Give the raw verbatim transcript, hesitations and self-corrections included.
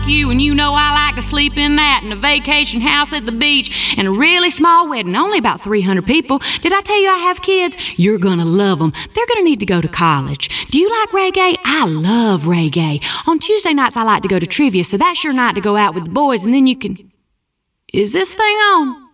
you, and you know I like to sleep in that, and a vacation house at the beach, and a really small wedding, only about three hundred people. Did I tell you I have kids? You're gonna love them. They're gonna need to go to college. Do you like reggae? I love reggae. On Tuesday nights I like to go to trivia, so that's your night to go out with the boys, and then you can... Is this thing on?